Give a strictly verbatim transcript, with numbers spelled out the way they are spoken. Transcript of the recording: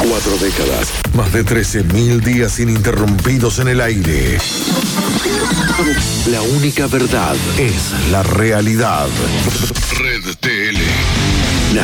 Cuatro décadas, más de trece mil días ininterrumpidos en el aire. La única verdad es la realidad. Red T L, la